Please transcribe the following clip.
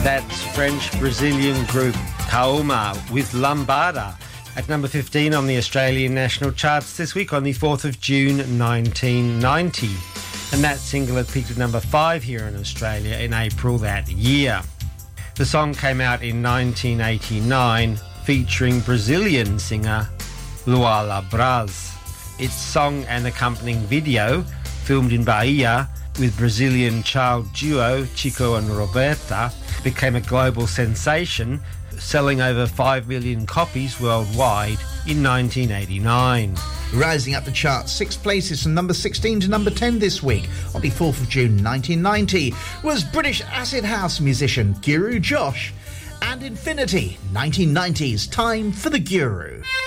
That's French-Brazilian group Kaoma with Lambada at number 15 on the Australian national charts this week on the 4th of June 1990. And that single had peaked at number 5 here in Australia in April that year. The song came out in 1989 featuring Brazilian singer Luala Braz. Its song and accompanying video, filmed in Bahia with Brazilian child duo Chico and Roberta, became a global sensation, selling over 5 million copies worldwide in 1989. Rising up the charts 6 places from number 16 to number 10 this week on the 4th of June 1990 was British acid house musician Guru Josh and Infinity, 1990's Time for the Guru.